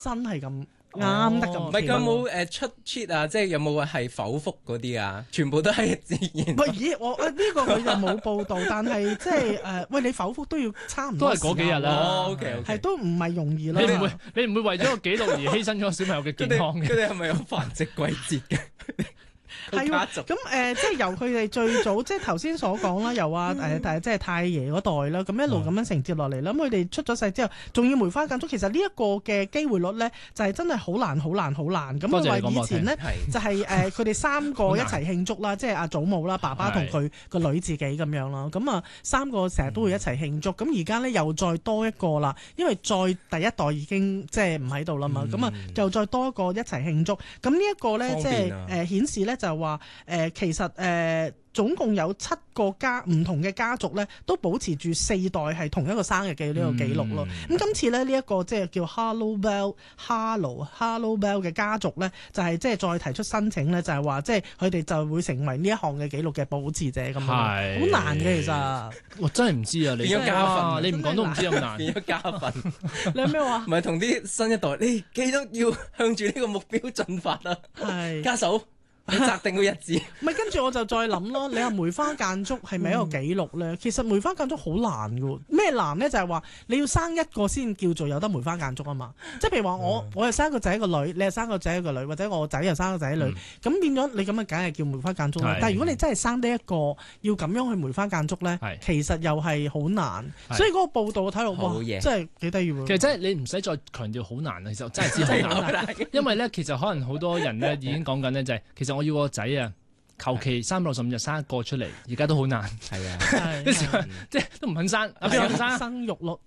真係咁啱得咁。 唔係佢有冇出 cheat 啊？即係有冇係剖腹嗰啲啊？全部都係自然。 喂，咦，我呢個佢就冇報道，但係即係喂，你剖腹都要差唔多都係嗰幾日啦。 OK， 係都唔係容易啦。 你唔會為咗個紀錄而犧牲咗小朋友嘅健康嘅？ 佢哋係咪有繁殖季節嘅？ 係喎，咁即係由佢哋最早即係頭先所講啦，由即係太爺嗰代啦，咁一路咁樣承接落嚟啦。咁佢哋出咗世之後，仲要梅花間竹，其實呢一個嘅機會率咧，就係真係好難。咁佢話以前咧就係佢哋三個一齊慶祝啦，即係阿祖母啦、爸爸同佢個女自己咁樣啦。咁啊三個成日都會一齊慶祝。咁而家咧又再多一個啦，因為再第一代已經即係唔喺度啦嘛。咁啊又再多一個一齊慶祝。咁呢一個咧即係顯示咧就係話其實總共有7個唔同嘅家族咧，都保持住4代係同一個生日嘅呢個記錄咯。咁今次咧呢一個即係叫 Harlow Bell 嘅家族咧，就係即係再提出申請咧，就係話即係佢哋就會成為呢一項嘅記錄嘅保持者咁樣。好難嘅其實。 我真係唔知啊！你變咗加分， 你唔講都唔知咁難。 變咗加分。 你有咩話？ 唔係同啲新一代，你記得要向住呢個目標進發啊！ 係家嫂。你擇定個日子， 唔係跟住我就再諗咯。你話梅花間竹係咪一個紀錄咧？其實梅花間竹好難㗎喎。咩難咧？就係話你要生一個先叫做有得梅花間竹啊嘛。即係譬如話我又生個仔一個女，你又生個仔一個女，或者我仔又生個仔女，咁變咗你咁樣梗係叫梅花間竹啦。但係如果你真係生得一個要咁樣去梅花間竹咧，其實又係好難。所以嗰個報道我睇到哇，真係幾得意喎。 其實真係你唔使再強調好難啊，其實真係知好難。因為咧，其實可能好多人咧已經講緊咧，就係其實我要個仔啊，求其365日生一個出嚟，而家都好難。係啊，即係都唔肯生， 生育率。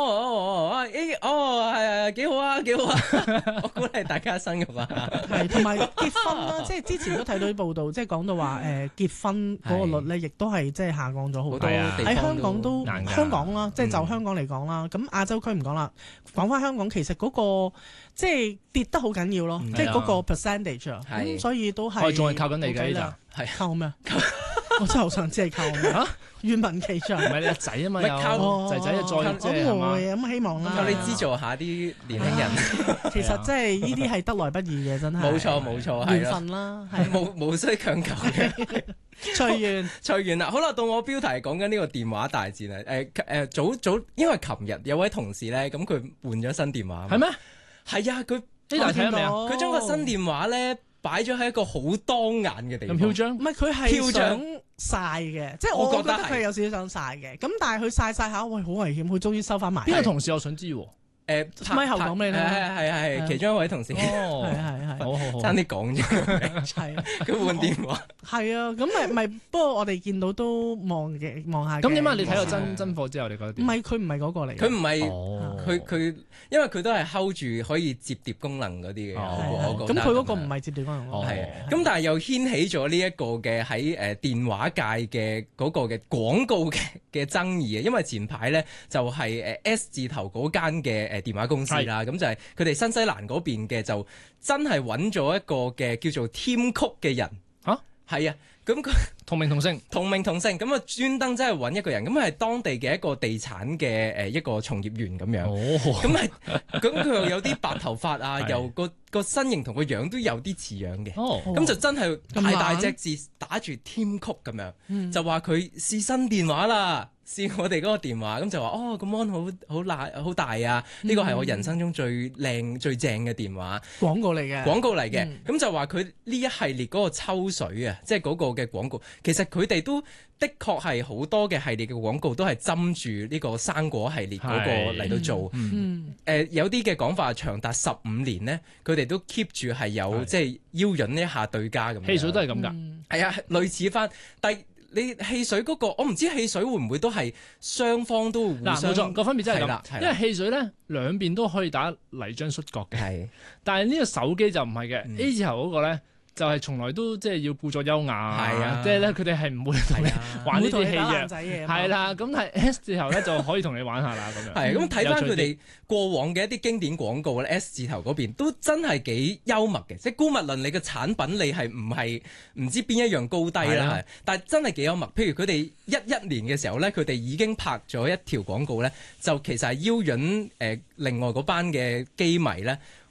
係幾好啊，幾好啊！我鼓勵大家生育啊。 係同埋結婚啦，即係之前都睇到啲報道，即係講到話結婚嗰個率咧，亦都係即係下降咗好多。喺香港都香港啦，即係就香港嚟講啦。咁亞洲區唔講啦，講翻香港，其實嗰個即係跌得好緊要咯，即係嗰個 percentage 啊。咁所以都係。 仲係靠緊你㗎呢度， 係靠咩？我真係好想知係靠咩啊？願聞其詳。 唔係你個仔啊嘛，有仔再即係咁希望啦。 靠你資助下啲年輕人。 其實即係呢啲係得來不易嘅，真係。 冇錯， 緣分啦， 冇需強求嘅。隨緣啦。好啦，到我標題講緊呢個電話大戰啊。早因為琴日有位同事咧，咁佢換咗新電話。 係咩？ 係啊，佢呢度睇未啊？ 佢將個新電話咧擺咗喺一個好當眼嘅地方。 咁囂張？ 唔係佢係想曬嘅，即係我覺得佢有少少想曬嘅。咁但係佢曬下，喂，好危險！佢終於收翻埋。 邊個同事我想知喎？ 咪後講俾你聽。 係其中一位同事。 係。 好。 爭啲講啫。 係。 佢換電話。 係啊，咁咪不過我哋見到都望下。 咁點解你睇過真貨之後，你覺得點？ 唔係佢唔係嗰個嚟。 佢唔係佢，因為佢都係 hold 住可以摺疊功能嗰啲嘅。 咁佢嗰個唔係摺疊功能。 係。咁但係又掀起咗呢一個嘅喺電話界嘅嗰個嘅廣告嘅爭議啊！因為前排咧就係S 字頭嗰間嘅電話公司啦，咁就係佢哋新西蘭嗰邊嘅就真係揾咗一個嘅叫做 Tim Cook 嘅人。係啊，咁佢同名同姓， 咁啊專登真係揾一個人，咁係當地嘅一個地產嘅一個從業員咁樣。咁佢又有啲白頭髮啊，又個身形同個樣都有啲似樣嘅。咁就真係大隻字打住 Tim Cook 咁樣，就話佢試新電話啦。試我哋嗰個電話，咁就話個 mon 好大啊！呢個係我人生中最靚最正嘅電話。廣告嚟嘅，咁就話佢呢一系列嗰個抽水啊，即係嗰個嘅廣告，其實佢哋都的確係好多嘅系列嘅廣告都係針住呢個生果系列嗰個嚟到做。有啲嘅講法長達15年呢，佢哋都 keep 住係有即係邀引一下對家咁。 汽水都係咁㗎。 係啊，類似翻，你汽水嗰個，我唔知汽水會唔會都係雙方都互相。 冇錯，個分別真係咁。因為汽水咧兩邊都可以打泥漿摔角嘅，但係呢個手機就唔係嘅。A 字頭嗰個咧就係從來都即係要故作優雅，即係咧佢哋係唔會同你玩呢啲戲嘅，係啦。咁係 S 字頭咧就可以同你玩下啦咁樣。 係咁睇翻佢哋過往嘅一啲經典廣告咧，S 字頭嗰邊都真係幾幽默嘅。即係姑勿論你嘅產品你係唔知邊一樣高低啦，但係真係幾幽默。譬如佢哋11年嘅時候咧，佢哋已經拍咗一條廣告咧，就其實係邀引另外嗰班嘅機迷咧